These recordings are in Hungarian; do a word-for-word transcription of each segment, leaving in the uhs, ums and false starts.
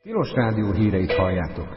Tilos Rádió híreit halljátok.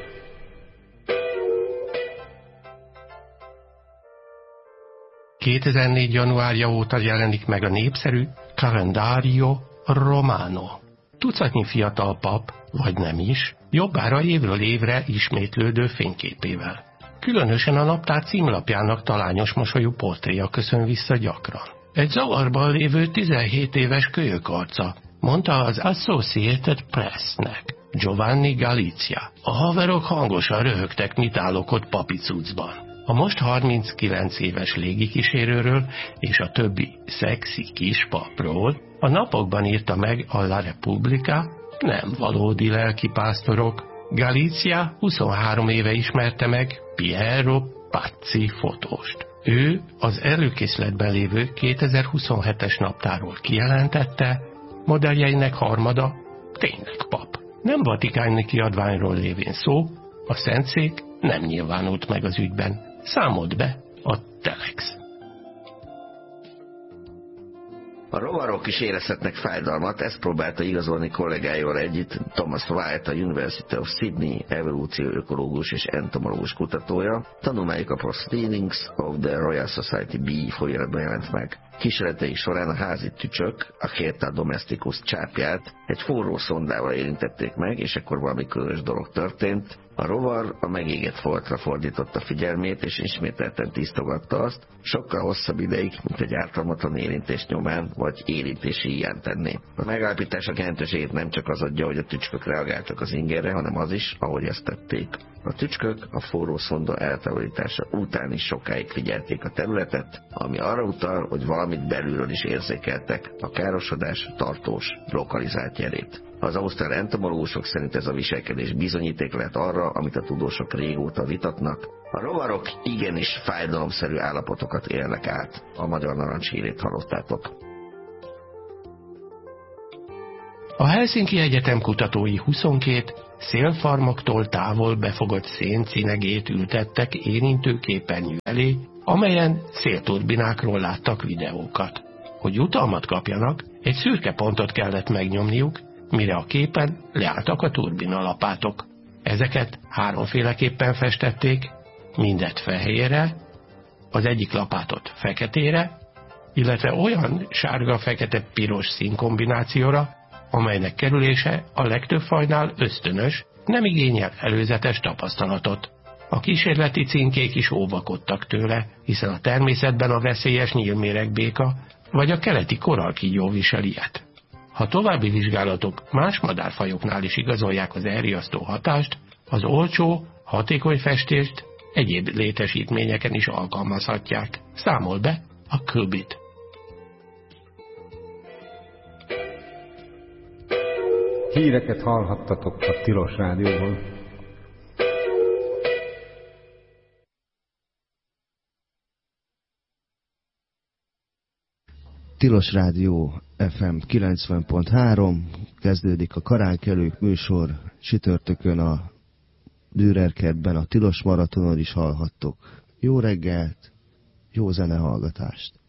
kétezer-négy. januárja óta jelenik meg a népszerű Calendario Romano. Tucatnyi fiatal pap, vagy nem is, jobbára évről évre ismétlődő fényképével. Különösen a naptár címlapjának talányos mosolyú portréja köszön vissza gyakran. Egy zavarban lévő tizenhét éves kölyök arca, mondta az Associated Pressnek Giovanni Galizia. A haverok hangosan röhögtek, mit állok ott papicucban. A most harminckilenc éves légikísérőről és a többi szexi kispapról a napokban írta meg a La Repubblica, nem valódi lelkipásztorok. Galizia huszonhárom éve ismerte meg Piero Pazzi fotóst. Ő az előkészületben lévő kétezer-huszonhetes naptáról kijelentette, modelljeinek harmada tényleg pap. Nem vatikáni kiadványról lévén szó, a Szentszék nem nyilvánult meg az ügyben. Számolt be a Telex. A rovarok is érezhetnek fájdalmat, ezt próbálta igazolni kollégáival együtt Thomas White, a University of Sydney evolúcióökológus és entomológus kutatója. Tanulmányuk a Proceedings of the Royal Society B folyamatban jelent meg. Kísérleteik során a házi tücsök, a Chaeta domesticus csápját egy forró szondával érintették meg, és ekkor valami különös dolog történt. A rovar a megégett foltra fordította figyelmét, és ismételten tisztogatta azt, sokkal hosszabb ideig, mint egy ártalmatlan érintés nyomán, vagy érintési hiány tenné. A megállapítások jelentőségét nem csak az adja, hogy a tücskök reagáltak az ingerre, hanem az is, ahogy ezt tették. A tücskök a forró szonda eltávolítása után is sokáig figyelték a területet, ami arra utal, hogy valamit belülről is érzékeltek, a károsodás tartós, lokalizált jelét. Az ausztrál entomológusok szerint ez a viselkedés bizonyíték lehet arra, amit a tudósok régóta vitatnak. A rovarok igenis fájdalomszerű állapotokat élnek át. A Magyar Narancs hírét hallottátok. A Helsinki Egyetem kutatói huszonkét szélfarmoktól távol befogott széncinegét ültettek érintő képernyő elé, amelyen szélturbinákról láttak videókat. Hogy jutalmat kapjanak, egy szürke pontot kellett megnyomniuk, mire a képen leálltak a turbinalapátok. Ezeket háromféleképpen festették, mindet fehérre, az egyik lapátot feketére, illetve olyan sárga-fekete-piros színkombinációra, amelynek kerülése a legtöbb fajnál ösztönös, nem igényel előzetes tapasztalatot. A kísérleti címkék is óvakodtak tőle, hiszen a természetben a veszélyes nyílméregbéka vagy a keleti korallkígyó visel ilyet. Ha további vizsgálatok más madárfajoknál is igazolják az elriasztó hatást, az olcsó, hatékony festést egyéb létesítményeken is alkalmazhatják. Számol be a Kubit. Híreket hallhattatok a Tilos Rádióban. Tilos Rádió ef em kilencven pont három, kezdődik a Karánkelők műsor, csütörtökön a Dürerkertben a Tilos Maratonon is hallhattok. Jó reggelt, jó zenehallgatást!